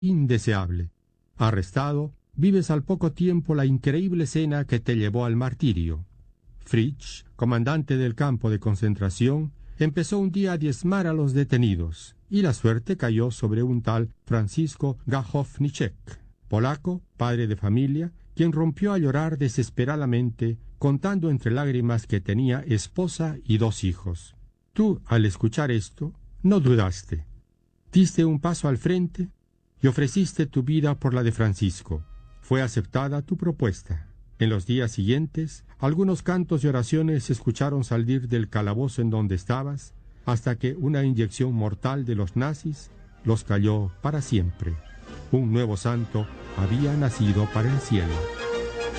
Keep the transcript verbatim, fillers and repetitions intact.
indeseable. Arrestado, vives al poco tiempo la increíble escena que te llevó al martirio. Fritsch, comandante del campo de concentración, empezó un día a diezmar a los detenidos, y la suerte cayó sobre un tal Francisco Gajowniczek, polaco, padre de familia, quien rompió a llorar desesperadamente, contando entre lágrimas que tenía esposa y dos hijos. Tú, al escuchar esto, no dudaste. Diste un paso al frente y ofreciste tu vida por la de Francisco. Fue aceptada tu propuesta. En los días siguientes, algunos cantos y oraciones se escucharon salir del calabozo en donde estabas, hasta que una inyección mortal de los nazis los cayó para siempre. Un nuevo santo había nacido para el cielo.